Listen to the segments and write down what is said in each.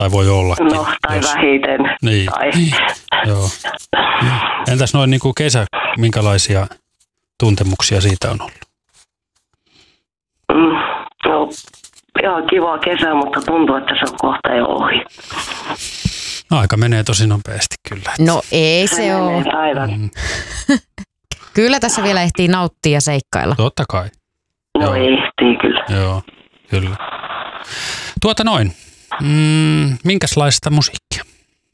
Tai voi ollakin. No, tai vähiten. Niin. Tai... Joo. Entäs noin niin kuin kesä, minkälaisia tuntemuksia siitä on ollut? No, ihan kiva kesä, mutta tuntuu, että se on kohta jo ohi. Aika menee tosi nopeasti kyllä. No ei se ole. Kyllä tässä vielä ehtii nauttia ja seikkailla. Totta kai. No ehtii kyllä. Joo, kyllä. Minkälaista musiikkia?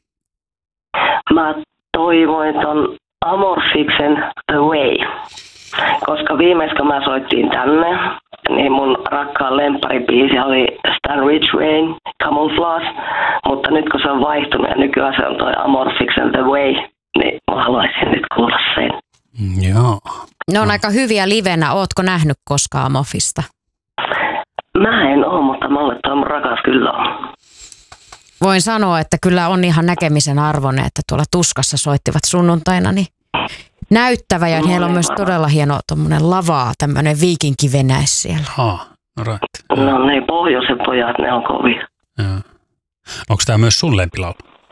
Mä toivoin ton Amorfiksen The Way, koska viimeis kun mä soittiin tänne, niin mun rakkaan lempparibiisi oli Stan Ridgwayn Camouflage, mutta nyt kun se on vaihtunut ja nykyään se on toi Amorfiksen The Way, niin mä haluaisin nyt kuulla sen. Joo. Ne on aika hyviä livenä. Ootko nähnyt koskaan Amorfista? Mä en oo, mutta mulle toi mun rakas kyllä on. Voin sanoa, että kyllä on ihan näkemisen arvoinen, että tuolla Tuskassa soittivat sunnuntaina, niin näyttävä ja heillä on myös todella hieno tommonen lavaa, tämmönen viikinkivenäis siellä. No right. No ne pohjoisen pojat, ne on kovia. Onko tämä myös sun lempilaulu?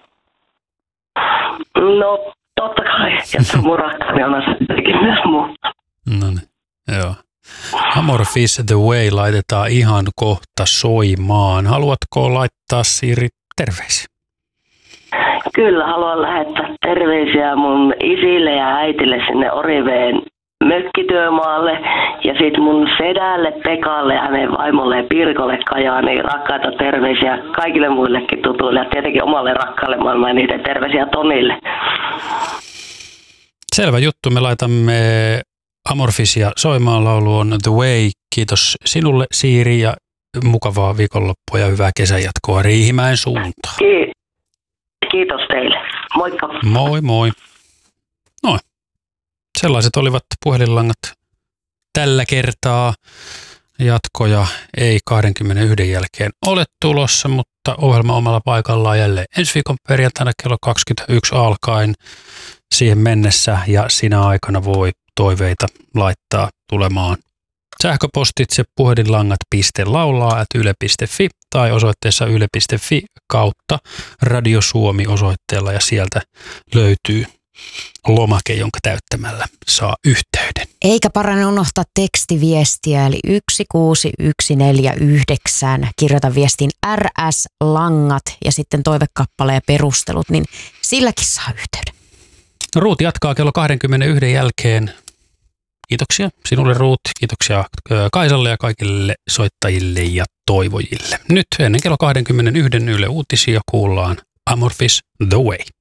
No totta kai, ja se on mun rakkaani on asettekin myös muu. No niin, joo. Amorphis The Way laitetaan ihan kohta soimaan. Haluatko laittaa, Siiri, terveisiä? Kyllä, haluan lähettää terveisiä mun isille ja äitille sinne Oriveen mökkityömaalle ja sitten mun sedälle Pekalle ja hänen vaimolle Pirkolle Kajaaniin rakkaita terveisiä kaikille muillekin tutuille ja tietenkin omalle rakkaalle maailmaan niiden terveisiä Tonille. Selvä juttu, me laitamme Amorphisia soimaan. Laulu on The Way. Kiitos sinulle, Siiri, ja mukavaa viikonloppua ja hyvää kesänjatkoa Riihimäen suuntaan. Kiitos teille. Moikka. Moi moi. Noin. Sellaiset olivat puhelinlangat tällä kertaa. Jatkoja ei 21 jälkeen ole tulossa, mutta ohjelma omalla paikallaan jälleen ensi viikon perjantaina kello 21 alkaen siihen mennessä, ja sinä aikana voi toiveita laittaa tulemaan sähköpostitse puhelinlangat.laulaa@yle.fi tai osoitteessa yle.fi kautta Radio Suomi osoitteella, ja sieltä löytyy lomake, jonka täyttämällä saa yhteyden. Eikä parane unohtaa tekstiviestiä, eli 16149. Kirjoita viestin RS Langat ja sitten toivekappale ja perustelut, niin silläkin saa yhteyden. Ruut jatkaa kello 21 jälkeen. Kiitoksia sinulle, Ruut. Kiitoksia Kaisalle ja kaikille soittajille ja toivojille. Nyt ennen kello 21 Yle Uutisia kuullaan Amorphis The Way.